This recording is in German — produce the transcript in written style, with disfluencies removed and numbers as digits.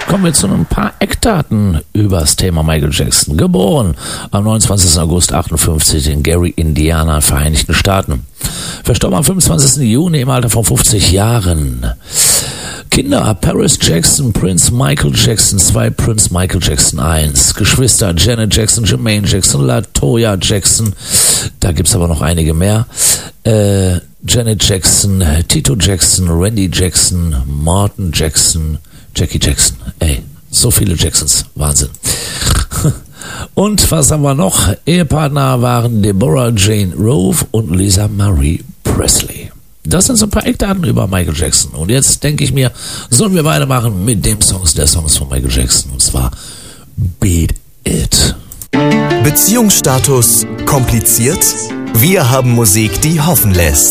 kommen wir zu ein paar Eckdaten über das Thema Michael Jackson. Geboren am 29. August 58 in Gary, Indiana, Vereinigten Staaten. Verstorben am 25. Juni im Alter von 50 Jahren. Kinder: Paris Jackson, Prince Michael Jackson 2, Prince Michael Jackson 1. Geschwister: Janet Jackson, Jermaine Jackson, LaToya Jackson. Da gibt's aber noch einige mehr. Janet Jackson, Tito Jackson, Randy Jackson, Martin Jackson, Jackie Jackson. Ey, so viele Jacksons. Wahnsinn. Und was haben wir noch? Ehepartner waren Deborah Jane Rove und Lisa Marie Presley. Das sind so ein paar Eckdaten über Michael Jackson. Und jetzt denke ich mir, sollen wir weitermachen mit dem der Songs von Michael Jackson. Und zwar Beat It. Beziehungsstatus kompliziert? Wir haben Musik, die hoffen lässt.